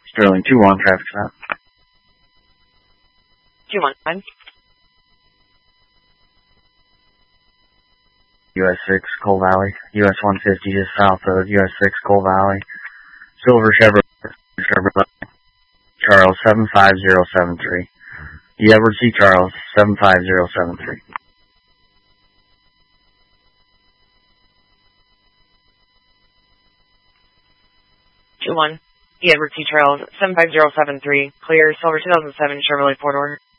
Sterling 2-1, traffic stop. 2-1. US 6, Coal Valley. US 150 just south of US 6, Coal Valley. Silver Chevrolet. Charles 75073. Edward C. Charles 75073. Edward C. Charles 75073. Clear. Silver 2007 Chevrolet 4-door.